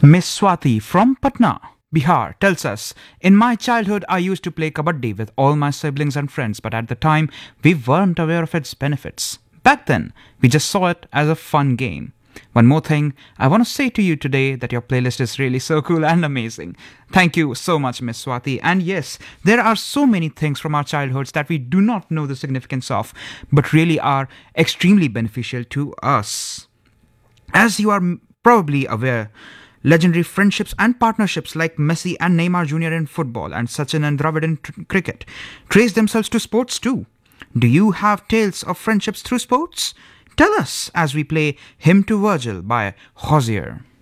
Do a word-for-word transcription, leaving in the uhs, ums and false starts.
Miss Swati from Patna, Bihar tells us, in my childhood, I used to play kabaddi with all my siblings and friends, but at the time, we weren't aware of its benefits. Back then, we just saw it as a fun game. One more thing, I want to say to you today that your playlist is really so cool and amazing. Thank you so much, Miss Swati. And yes, there are so many things from our childhoods that we do not know the significance of, but really are extremely beneficial to us. As you are m- probably aware, legendary friendships and partnerships like Messi and Neymar Junior in football and Sachin and Dravid in tr- cricket trace themselves to sports too. Do you have tales of friendships through sports? Tell us as we play Hymn to Virgil by Hozier.